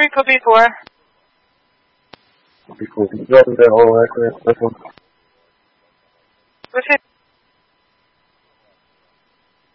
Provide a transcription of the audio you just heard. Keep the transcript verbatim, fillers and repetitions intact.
three, code B four. Copy four. Drop it all accurate. This one. What's it?